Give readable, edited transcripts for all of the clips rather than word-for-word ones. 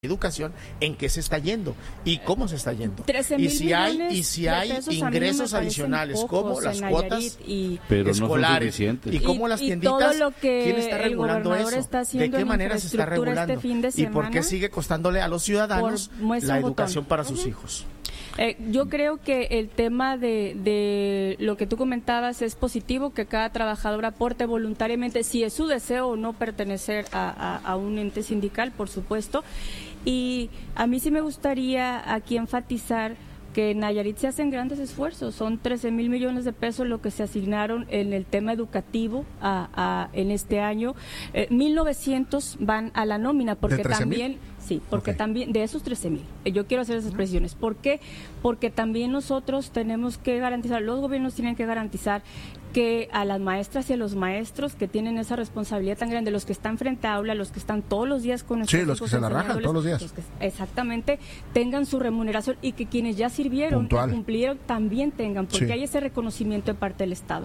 educación, en qué se está yendo y cómo se está yendo. 13,000 y si hay ingresos adicionales como las cuotas escolares y cómo las tienditas, ¿quién está regulando eso? ¿De qué manera se está regulando? ¿Y por qué sigue costándole a los ciudadanos la educación para sus hijos? Yo creo que el tema de lo que tú comentabas es positivo, que cada trabajador aporte voluntariamente, si es su deseo o no pertenecer a un ente sindical, por supuesto. Y a mí sí me gustaría aquí enfatizar que en Nayarit se hacen grandes esfuerzos, son 13,000 millones de pesos lo que se asignaron en el tema educativo en este año, 1,900 van a la nómina, porque también... Sí, porque también de esos 13,000, yo quiero hacer esas precisiones. ¿Por qué? Porque también nosotros tenemos que garantizar, los gobiernos tienen que garantizar que a las maestras y a los maestros que tienen esa responsabilidad tan grande, los que están frente a aula, los que están todos los días con nuestros hijos, los que se la rajan todos los días, exactamente, tengan su remuneración y que quienes ya sirvieron y cumplieron también tengan, porque hay ese reconocimiento de parte del Estado.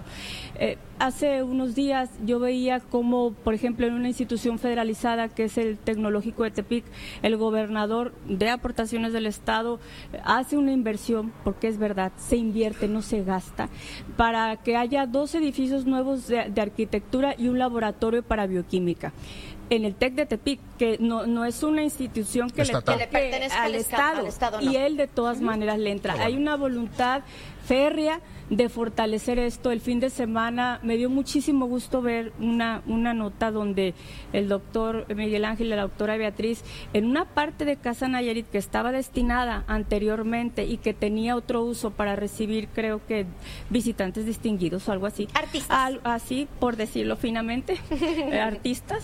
Hace unos días yo veía como, por ejemplo, en una institución federalizada que es el Tecnológico de Tepic, el gobernador de aportaciones del Estado hace una inversión, porque es verdad, se invierte, no se gasta, para que haya 2 edificios nuevos de arquitectura y un laboratorio para bioquímica. En el TEC de Tepic, que no es una institución que le pertenece al Estado, no. Y él de todas maneras le entra. Hay una voluntad férrea de fortalecer esto. El fin de semana me dio muchísimo gusto ver una nota donde el doctor Miguel Ángel y la doctora Beatriz, en una parte de Casa Nayarit que estaba destinada anteriormente y que tenía otro uso para recibir, creo que visitantes distinguidos o algo así. Artistas. Así, por decirlo finamente, artistas.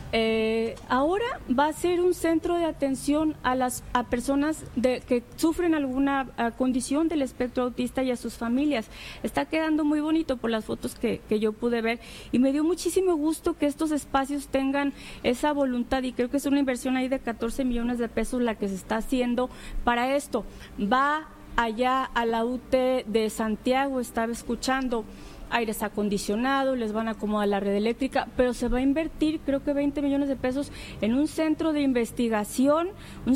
Ahora va a ser un centro de atención a personas que sufren alguna condición del espectro autista y a sus familias. Está quedando muy bonito por las fotos que yo pude ver y me dio muchísimo gusto que estos espacios tengan esa voluntad, y creo que es una inversión ahí de 14 millones de pesos la que se está haciendo para esto. Va allá a la UT de Santiago, estaba escuchando, aires acondicionados, les van a acomodar la red eléctrica, pero se va a invertir creo que 20 millones de pesos en un centro de investigación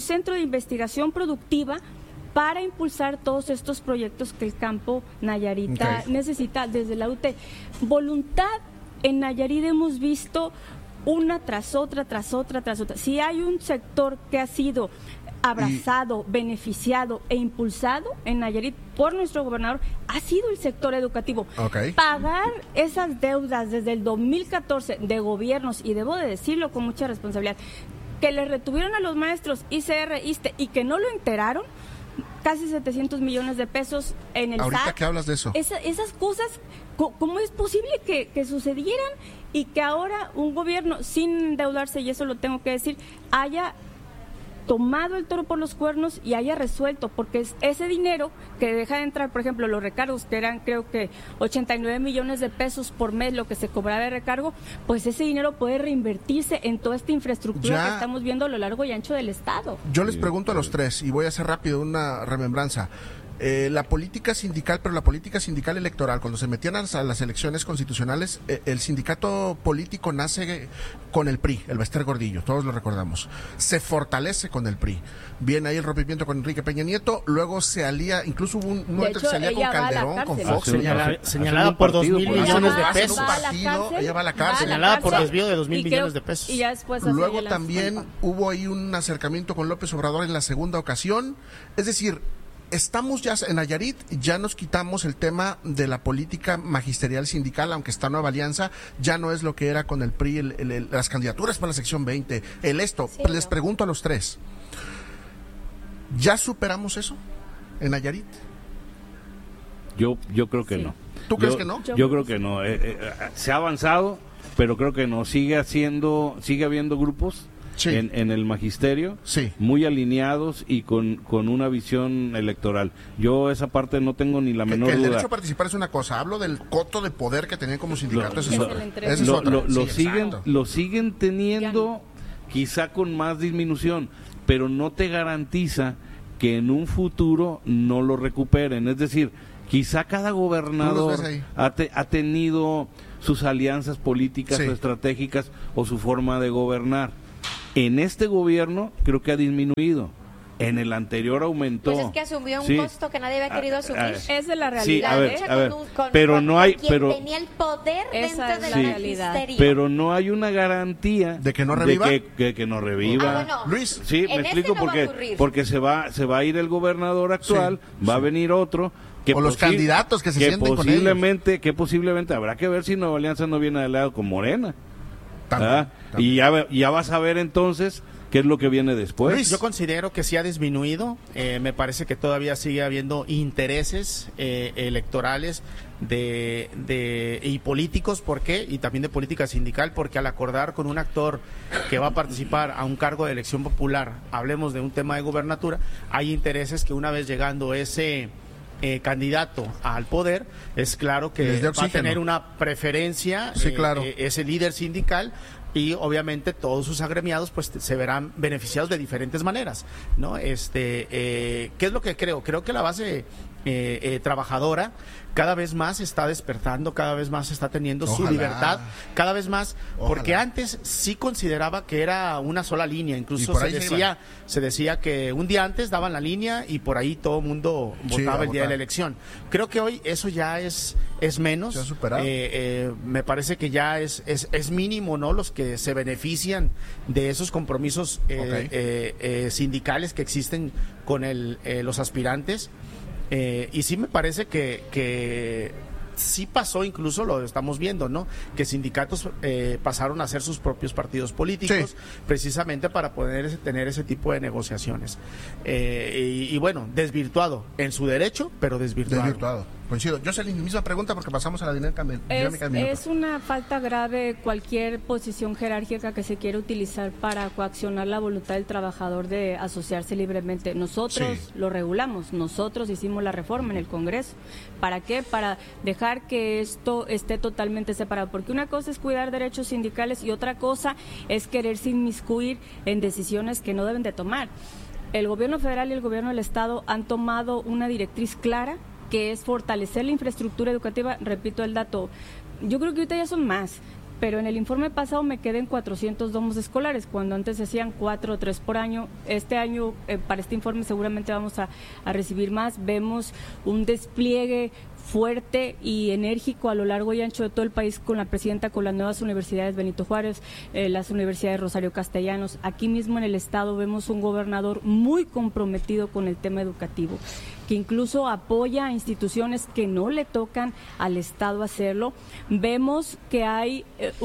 productiva para impulsar todos estos proyectos que el campo nayarita necesita desde la UT. Voluntad en Nayarit hemos visto una tras otra. Si hay un sector que ha sido abrazado, beneficiado e impulsado en Nayarit por nuestro gobernador, ha sido el sector educativo. Pagar esas deudas desde el 2014 de gobiernos, y debo de decirlo con mucha responsabilidad, que le retuvieron a los maestros ICR, ISSSTE y que no lo enteraron, casi 700 millones de pesos en el Ahorita SAT. que hablas de eso. Esas cosas, ¿cómo es posible que sucedieran y que ahora un gobierno sin endeudarse, y eso lo tengo que decir, haya tomado el toro por los cuernos y haya resuelto? Porque es ese dinero que deja de entrar, por ejemplo, los recargos, que eran creo que 89 millones de pesos por mes lo que se cobraba de recargo, pues ese dinero puede reinvertirse en toda esta infraestructura que estamos viendo a lo largo y ancho del Estado. Yo les pregunto a los tres, y voy a hacer rápido una remembranza. La política sindical, pero la política sindical electoral, cuando se metían a las elecciones constitucionales, el sindicato político nace con el PRI, el Bester Gordillo, todos lo recordamos, se fortalece con el PRI, viene ahí el rompimiento con Enrique Peña Nieto, luego se alía, incluso hubo un momento que se alía con Calderón, con Fox, señalada por 2,000 millones de pesos, ella va a la cárcel, señalada por desvío de 2,000 millones de pesos, y ya después luego también hubo ahí un acercamiento con López Obrador en la segunda ocasión, es decir, estamos ya en Nayarit, ya nos quitamos el tema de la política magisterial sindical, aunque está Nueva Alianza, ya no es lo que era con el PRI, las candidaturas para la sección 20, les pregunto a los tres, ¿ya superamos eso en Nayarit? Yo creo que no. ¿Tú crees que no? Yo creo que no. Se ha avanzado, pero creo que no. Sigue habiendo grupos en el magisterio, muy alineados y con una visión electoral. Yo esa parte no tengo ni la menor duda. El derecho a participar es una cosa, hablo del coto de poder que tenían como sindicato, lo siguen teniendo, quizá con más disminución, pero no te garantiza que en un futuro no lo recuperen. Es decir, quizá cada gobernador ha tenido sus alianzas políticas o estratégicas o su forma de gobernar. En este gobierno creo que ha disminuido. En el anterior aumentó. Pues es que asumió un costo que nadie había querido asumir. Es de la realidad. Sí, a ver, pero no hay, pero tenía el poder dentro de la realidad. Pero no hay una garantía de que no reviva. De que no reviva. Bueno, Luis, sí, me explico porque se va a ir el gobernador actual, va a venir otro. O los candidatos que se sienten con ellos. Que posiblemente habrá que ver si Nueva Alianza no viene al lado con Morena. También. Y ya vas a ver entonces qué es lo que viene después. Luis, yo considero que sí ha disminuido. Me parece que todavía sigue habiendo intereses electorales y políticos. ¿Por qué? Y también de política sindical, porque al acordar con un actor que va a participar a un cargo de elección popular, hablemos de un tema de gubernatura, hay intereses que una vez llegando ese candidato al poder, es claro que va a tener una preferencia, sí, claro. Ese líder sindical, y obviamente todos sus agremiados pues se verán beneficiados de diferentes maneras, ¿no? ¿Qué es lo que creo? Creo que la base trabajadora cada vez más está despertando, cada vez más está teniendo su libertad, cada vez más, porque antes sí consideraba que era una sola línea, incluso se decía que un día antes daban la línea y por ahí todo el mundo votaba el día de la elección. Creo que hoy eso ya es menos. ¿Se ha superado? Me parece que ya es mínimo, ¿no? Los que se benefician de esos compromisos sindicales que existen con los aspirantes. Y sí me parece que sí pasó, incluso lo estamos viendo, ¿no? Que sindicatos pasaron a ser sus propios partidos políticos, precisamente para poder tener ese tipo de negociaciones. Y bueno, desvirtuado en su derecho, pero desvirtuado. Coincido. Jocelyn, misma pregunta porque pasamos a la dinámica del minuto. Es una falta grave cualquier posición jerárquica que se quiera utilizar para coaccionar la voluntad del trabajador de asociarse libremente. Nosotros lo regulamos, nosotros hicimos la reforma en el Congreso. ¿Para qué? Para dejar que esto esté totalmente separado. Porque una cosa es cuidar derechos sindicales y otra cosa es quererse inmiscuir en decisiones que no deben de tomar. El gobierno federal y el gobierno del estado han tomado una directriz clara, que es fortalecer la infraestructura educativa. Repito el dato, yo creo que ahorita ya son más, pero en el informe pasado me quedé en 400 domos escolares, cuando antes se hacían 4 o 3 por año. Este año, para este informe seguramente vamos a recibir más. Vemos un despliegue fuerte y enérgico a lo largo y ancho de todo el país con la presidenta, con las nuevas universidades Benito Juárez, las universidades Rosario Castellanos. Aquí mismo en el estado vemos un gobernador muy comprometido con el tema educativo, que incluso apoya a instituciones que no le tocan al Estado hacerlo. Vemos que hay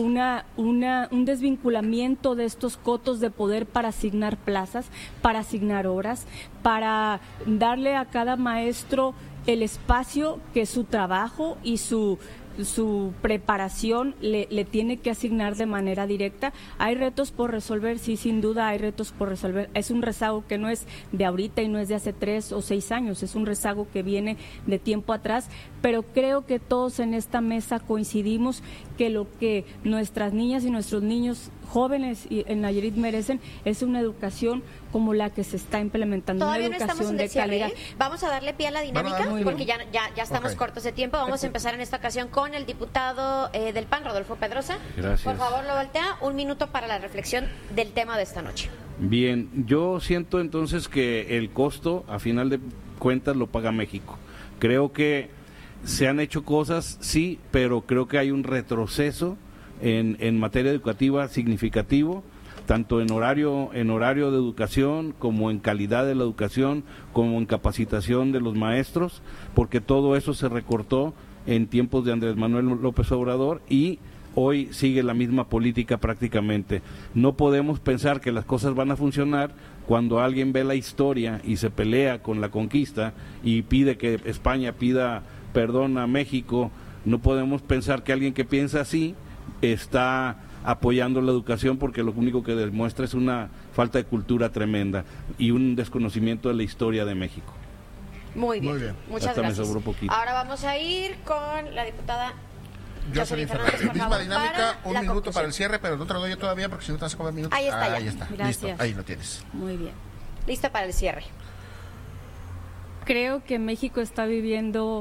un desvinculamiento de estos cotos de poder para asignar plazas, para asignar horas, para darle a cada maestro el espacio que su trabajo y su preparación le tiene que asignar de manera directa. Hay retos por resolver, sí, sin duda hay retos por resolver. Es un rezago que no es de ahorita y no es de hace 3 o 6 años, es un rezago que viene de tiempo atrás, pero creo que todos en esta mesa coincidimos que lo que nuestras niñas y nuestros niños jóvenes en Nayarit merecen es una educación como la que se está implementando, todavía una educación no estamos en de calidad. Vamos a darle pie a la dinámica porque ya estamos cortos de tiempo. Vamos a empezar en esta ocasión con el diputado del PAN, Rodolfo Pedrosa. Gracias. Por favor, lo voltea. 1 minuto para la reflexión del tema de esta noche. Bien, yo siento entonces que el costo, a final de cuentas, lo paga México. Creo que se han hecho cosas, sí, pero creo que hay un retroceso en materia educativa significativo, tanto en horario de educación, como en calidad de la educación, como en capacitación de los maestros, porque todo eso se recortó en tiempos de Andrés Manuel López Obrador y hoy sigue la misma política prácticamente. No podemos pensar que las cosas van a funcionar cuando alguien ve la historia y se pelea con la conquista y pide que España pida perdón a México. No podemos pensar que alguien que piensa así está apoyando la educación, porque lo único que demuestra es una falta de cultura tremenda y un desconocimiento de la historia de México. Muy bien. Muchas gracias. Me sobró poquito. Ahora vamos a ir con la diputada Jocelyn Fernández. Misma dinámica, 1 minuto para el cierre, pero no te lo doy yo todavía porque si no te vas a comer minutos. Ahí está. Ahí está. Gracias. Listo, ahí lo tienes. Muy bien. Lista para el cierre. Creo que México está viviendo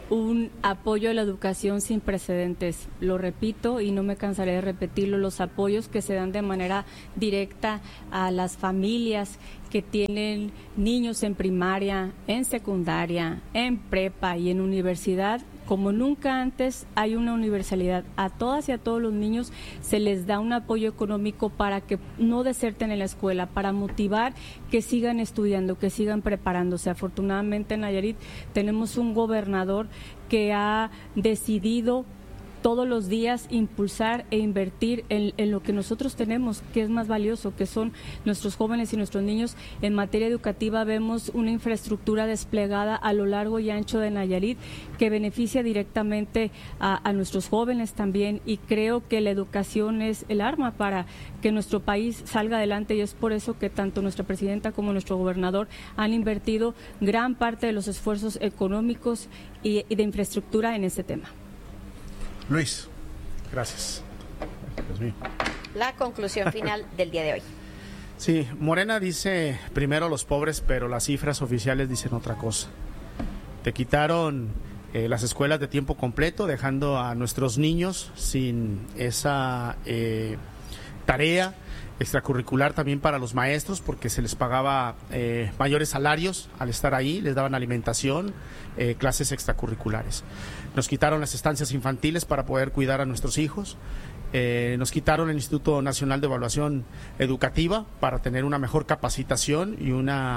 un apoyo a la educación sin precedentes. Lo repito y no me cansaré de repetirlo, los apoyos que se dan de manera directa a las familias que tienen niños en primaria, en secundaria, en prepa y en universidad. Como nunca antes hay una universalidad. A todas y a todos los niños se les da un apoyo económico para que no deserten en la escuela, para motivar que sigan estudiando, que sigan preparándose. Afortunadamente en Nayarit tenemos un gobernador que ha decidido todos los días impulsar e invertir en lo que nosotros tenemos, que es más valioso, que son nuestros jóvenes y nuestros niños. En materia educativa vemos una infraestructura desplegada a lo largo y ancho de Nayarit que beneficia directamente a nuestros jóvenes también, y creo que la educación es el arma para que nuestro país salga adelante, y es por eso que tanto nuestra presidenta como nuestro gobernador han invertido gran parte de los esfuerzos económicos y de infraestructura en ese tema. Luis, gracias. La conclusión final del día de hoy. Sí, Morena dice primero los pobres, pero las cifras oficiales dicen otra cosa. Te quitaron las escuelas de tiempo completo, dejando a nuestros niños sin esa tarea extracurricular también para los maestros, porque se les pagaba mayores salarios al estar ahí, les daban alimentación, clases extracurriculares. Nos quitaron las estancias infantiles para poder cuidar a nuestros hijos. Nos quitaron el Instituto Nacional de Evaluación Educativa para tener una mejor capacitación y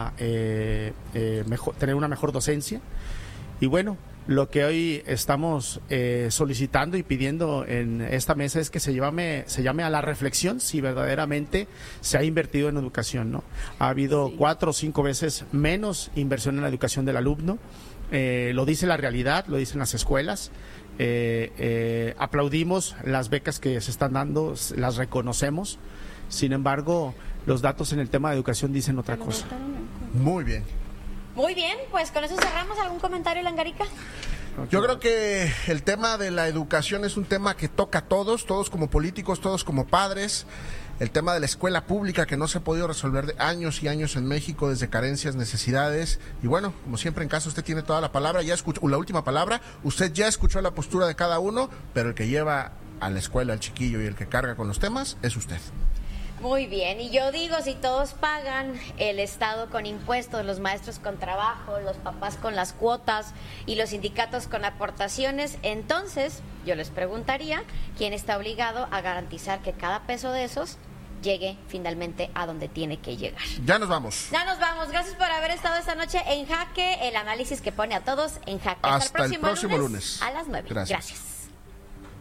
tener una mejor docencia. Y bueno, lo que hoy estamos solicitando y pidiendo en esta mesa es que se llame a la reflexión si verdaderamente se ha invertido en educación, ¿no? Ha habido 4 o 5 veces menos inversión en la educación del alumno. Lo dice la realidad, lo dicen las escuelas. Aplaudimos las becas que se están dando, las reconocemos. Sin embargo, los datos en el tema de educación dicen otra cosa. Muy bien. Muy bien, pues con eso cerramos. ¿Algún comentario, Langarica? Yo creo que el tema de la educación es un tema que toca a todos como políticos, todos como padres. El tema de la escuela pública que no se ha podido resolver de años y años en México, desde carencias, necesidades. Y bueno, como siempre en casa, usted tiene toda la palabra, ya escuchó la última palabra, usted ya escuchó la postura de cada uno, pero el que lleva a la escuela al chiquillo y el que carga con los temas es usted. Muy bien, y yo digo, si todos pagan, el Estado con impuestos, los maestros con trabajo, los papás con las cuotas y los sindicatos con aportaciones, entonces yo les preguntaría, ¿quién está obligado a garantizar que cada peso de esos llegue finalmente a donde tiene que llegar? Ya nos vamos. Ya nos vamos. Gracias por haber estado esta noche en Jaque, el análisis que pone a todos en jaque. Hasta el próximo lunes a las 9. Gracias.